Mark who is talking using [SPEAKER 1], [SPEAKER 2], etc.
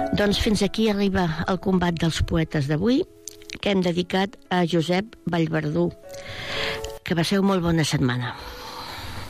[SPEAKER 1] Doncs fins aquí arriba el combat dels poetes d'avui, que hem dedicat a Josep Vallverdú. Que passeu molt bona setmana.